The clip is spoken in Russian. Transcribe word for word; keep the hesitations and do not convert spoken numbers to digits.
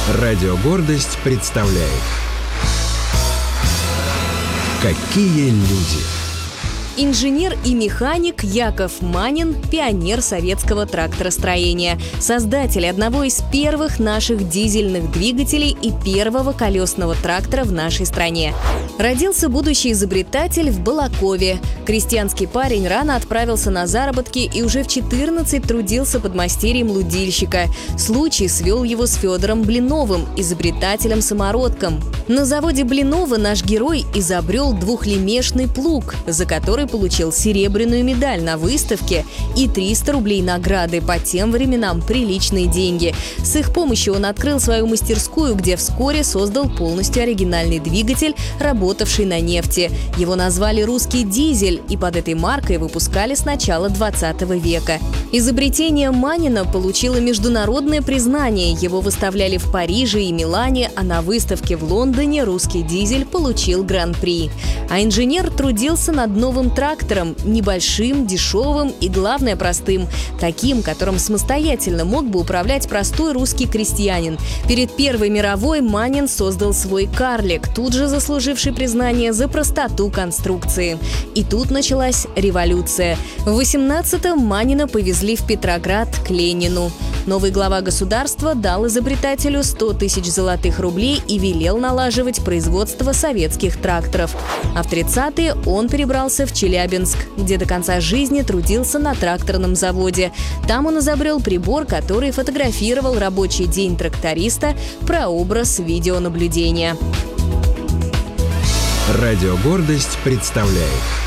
Радио «Гордость» представляет. Какие люди! Инженер и механик Яков Манин – пионер советского тракторостроения, создатель одного из первых наших дизельных двигателей и первого колесного трактора в нашей стране. Родился будущий изобретатель в Балакове. Крестьянский парень рано отправился на заработки и уже в четырнадцать трудился подмастерьем лудильщика. Случай свел его с Федором Блиновым, изобретателем-самородком. На заводе Блинова наш герой изобрел двухлемешный плуг, за который получил серебряную медаль на выставке и триста рублей награды, по тем временам приличные деньги. С их помощью он открыл свою мастерскую, где вскоре создал полностью оригинальный двигатель, работавший на нефти. Его назвали «Русский дизель», и под этой маркой выпускали с начала двадцатого века. Изобретение Манина получило международное признание. Его выставляли в Париже и Милане, а на выставке в Лондоне «Русский дизель» получил гран-при. А инженер трудился над новым трактором, небольшим, дешевым и, главное, простым. Таким, которым самостоятельно мог бы управлять простой русский крестьянин. Перед Первой мировой Манин создал свой карлик, тут же заслуживший признание за простоту конструкции. И тут началась революция. В восемнадцатом Манина повезли в Петроград к Ленину. Новый глава государства дал изобретателю сто тысяч золотых рублей и велел налаживать производство советских тракторов. А в тридцатые он перебрался в Челябинск, где до конца жизни трудился на тракторном заводе. Там он изобрел прибор, который фотографировал рабочий день тракториста, прообраз видеонаблюдения. Радио «Гордость» представляет.